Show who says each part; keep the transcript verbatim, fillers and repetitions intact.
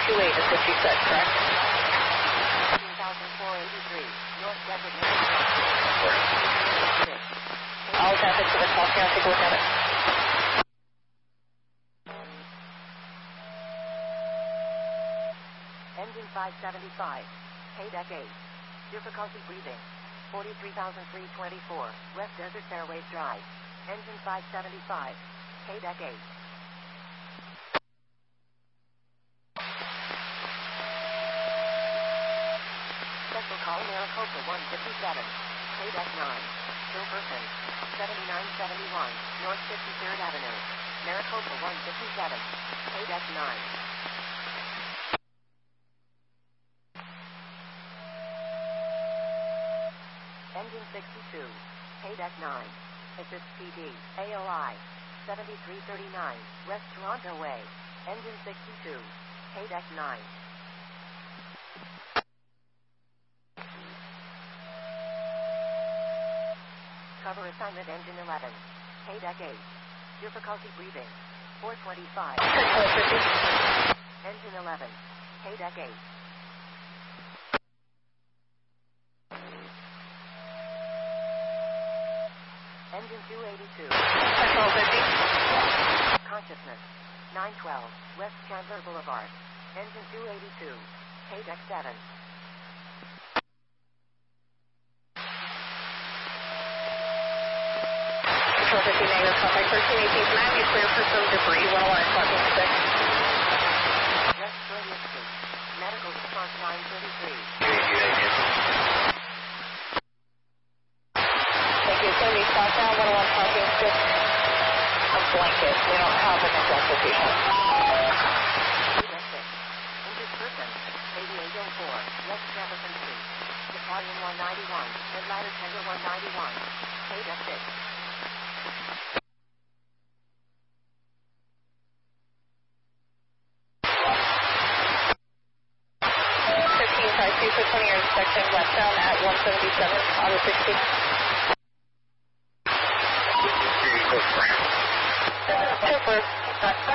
Speaker 1: two eight is what you said, correct?
Speaker 2: fifteen thousand four hundred eighty-three, North Designated.
Speaker 1: All traffic to the call here. Take a look at it.
Speaker 2: Engine five seventy-five, K deck eight. Difficulty breathing. forty-three thousand three hundred twenty-four, West Desert Fairways Drive. Engine five seventy-five, K deck eight. Special call Maricopa one fifty-seven, K deck nine. Still person, seventy-nine seventy-one, North fifty-third Avenue. Maricopa one fifty-seven, K deck nine. Engine sixty-two, K deck nine. Assist P D, A O I, seventy-three thirty-nine, West Toronto Way. Engine sixty-two, K deck nine. Cover assignment engine eleven, K deck eight. Difficulty breathing, four twenty-five. Engine eleven, K deck eight. Engine two eighty-two.
Speaker 1: Control fifty.
Speaker 2: Consciousness, nine twelve, West Chandler Boulevard. Engine two eighty-two, K deck seven.
Speaker 1: Control fifty negative, contact thirteen eighteen. Can I have you clear for some debris while I'm talking six?
Speaker 2: West thirtieth Street, medical response nine thirty-three.
Speaker 1: Thank you. It's going to be southbound one oh one parking six. A blanket. We don't have an identification.
Speaker 2: Injured person, eighty-eight oh four, West Jefferson Street. Battalion one ninety-one, and ladder tender one ninety-one. K deck six.
Speaker 1: fifteen five two for twenty year inspection westbound at one seventy-seven, auto sixty. Super.